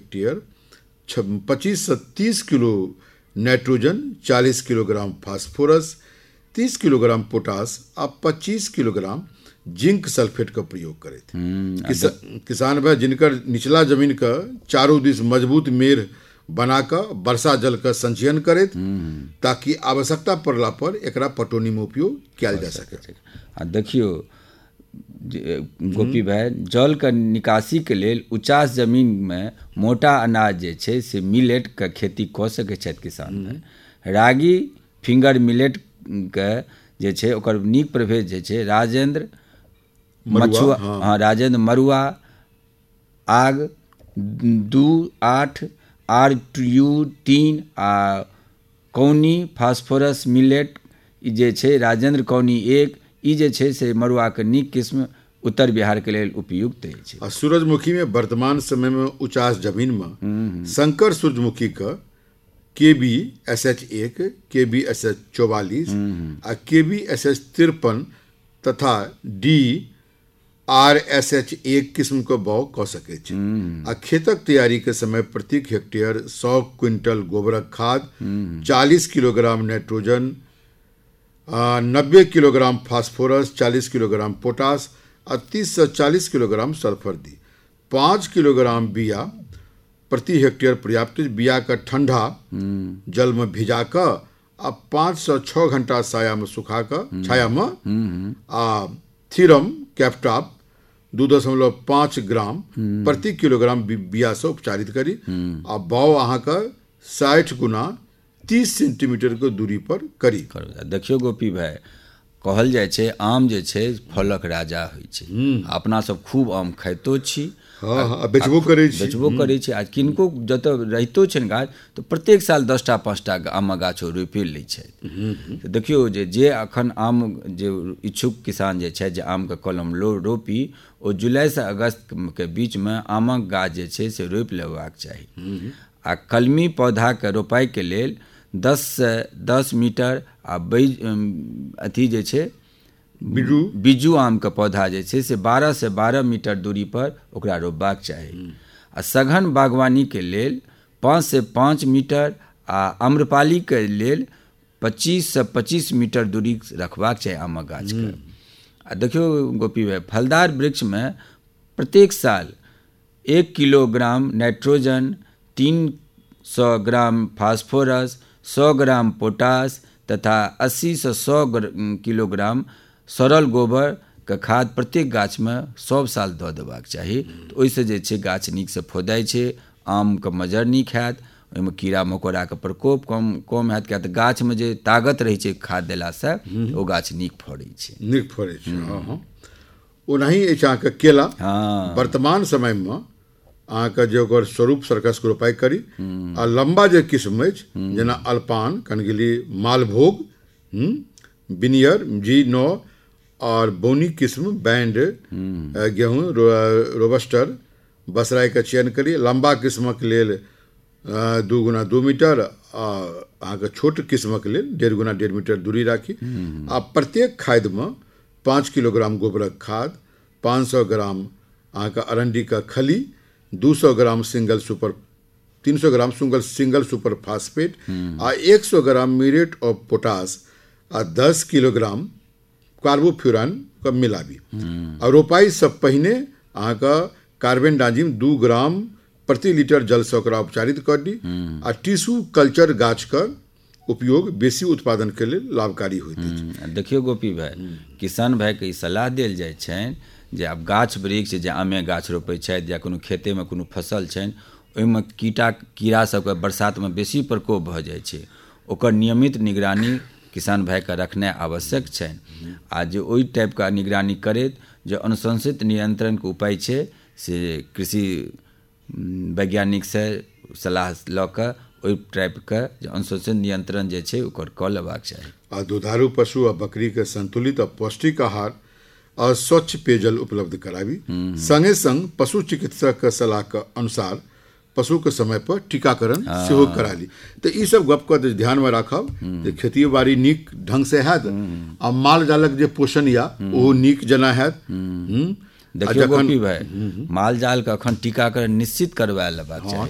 Hectare 25 से 30 kilo nitrogen, 40 kilogram phosphorus, 30 kilogram potash और 25 kilogram zinc sulphate का प्रयोग करे थे। किसान भाई जिनकर निचला जमीन का चारों दिस मजबूत मेड़ बनाकर वर्षा जल का संचयन करे ताकि आवश्यकता पड़ला पर एकरा पटौनी में उपयोग किया जा सके। देखियो गोपी भाई, जल के निकासी के लेल उचास जमीन में मोटा अनाज जे छै से मिलेट के खेती कऽ सकै छथि किसान भाई। रागी फिंगर मिलेट के जे छै ओकर नीक प्रभेद जे छै राजेंद्र मछुआ, राजेंद्र मरुआ, आग 2-8 RU3 आ कौनी फास्फोरस मिलेट जे छै राजेंद्र कौनी 1 ई जे छै से मरुआ के नीक किस्म उत्तर बिहार के लेल उपयुक्त अछि। आ सूरजमुखी में वर्तमान समय में उचास जमीन में संकर सूरजमुखी का KB SH1, KB SH44 आ KB SH53 तथा DRSH1 किस्म का बौ कऽ सकै छै। आ खेतक तैयारी के समय प्रति हेक्टेयर 100 क्विंटल गोबरक खाद, 40 kilogram nitrogen, 90 kilogram phosphorus, 40 kilogram potash और 30 से 40 किलोग्राम सल्फर दी। 5 किलोग्राम बिया प्रति हेक्टेयर पर्याप्त। बिया का ठंडा जल में भिजा कर आ 5 से 6 घंटा छाया में सुखा कर छाया में आ थीरम कैप्टाप 2.5 ग्राम प्रति किलोग्राम बिया से उपचारित करी आ बौ अहाँ का 60 गुना 30 सेंटीमीटर के दूरी पर करी। देखियो गोपी भाई, कहल जाय छै आम जे छै फलक राजा होइ छै। अपना सब खूब आम खाइतो छी, बेचबो करै छी। आ किनको जतऽ रहितो छै गाछ तऽ प्रत्येक साल 10टा 5टा आम गाछ रोपि लै छै। तऽ देखियो जे अखन आम जे इच्छुक किसान जे छै जे आम के कलम रोपी, ओ जुलाई से अगस्त के बीच में आमक गाछ जे छै से रोपि लेबाक चाही। आ कलमी पौधा के रोपाई के लेल 10 से 10 मीटर आ अथी जे छै बिज्जू आम के पौधा जे छै से 12 से 12 मीटर दूरी पर ओकरा रोपबाक चाही। आ सघन बागवानी के लेल 5 से 5 मीटर आ आम्रपाली के लेल 25 से 25 मीटर दूरी रखबाक चाही आमक गाछ के। आ देखियो गोपी भाई, फलदार वृक्ष में प्रत्येक साल 1 kilogram nitrogen, 300 gram phosphorus, 100 gram potash तथा 80 से 100 किलोग्राम सरल गोबर के खाद प्रत्येक गाछ में सब साल दऽ देबाक चाही। तऽ ओहिसँ जे छै गाछ नीकसँ फौदाइ छै, आम के मजर नीक हैत, ओहिमे कीड़ा मकोड़ा के प्रकोप कम हैत, किया तऽ गाछ में जे ताकत रहै छै खाद देलासँ ओ गाछ नीक फड़ै छै। ओनाही अछि अहाँके केला। वर्तमान समय में अहाँके जे ओकर स्वरूप सर्कस के रोपाई करी आ लंबा जे किस्म अछि जेना अल्पान, कनगिली, मालभोग, बिनियर, G9 और बोनी किस्म बैंड गेहूँ, रोबस्टर, बसराई का चयन करी। लंबा किस्म के लेल 2 गुना 2 मीटर अहाँके छोट किस्म के लेल 1.5 गुना 1.5 मीटर दूरी राखी। आ प्रत्येक खाद में 5 किलोग्राम गोबरक खाद, 500 ग्राम अहाँके अरंडी का खली, 200 ग्राम सिंगल सुपर 300 ग्राम सिंगल सुपर फास्फेट आ 100 ग्राम म्यूरेट ऑफ पोटास आ 10 किलोग्राम कार्बोफ्यूरान का मिलाबी। और रोपाई से पहिने अहाँके कार्बेंडाजिम 2 ग्राम प्रति लीटर जल से ओकरा उपचारित कर दी। आ टिश्यू कल्चर गाछ का उपयोग बेसी उत्पादन के लिए लाभकारी होइत अछि। देखियो गोपी भाई, किसान भाई के सलाह देल जाय छनि जे आब गाछ वृक्ष जे आमे गाछ रोपै छथि या कोनो खेते में कोनो फसल छनि, ओहिमे कीड़ा सबके बरसात में बेसी प्रकोप भऽ जाइ छै, ओकर नियमित निगरानी किसान भाई के रखनाइ आवश्यक छनि। आ जे ओहि टाइप का निगरानी करैत जे अनुशंसित नियंत्रण के उपाय छै से कृषि वैज्ञानिक से सलाह लऽ कऽ ओहि टाइप के जे अनुशंसित नियंत्रण जे छै ओकर कऽ लेबाक चाही। आ दुधारू पशु आ बकरी के संतुलित आ पौष्टिक आहार और स्वच्छ पेयजल उपलब्ध कराबी। संगे संग पशु चिकित्सक के सलाह के अनुसार पशु के समय पर टीकाकरण सेहो करा ली। तो ई सब गप के ध्यान में राखब जे खेती बाड़ी नीक ढंग से हैत आ माल जालक जे पोषण या ओ नीक जेना हैत। देखियो गोपी भाई, माल जाल के अखन टीकाकरण निश्चित करवा लेबाक चाही।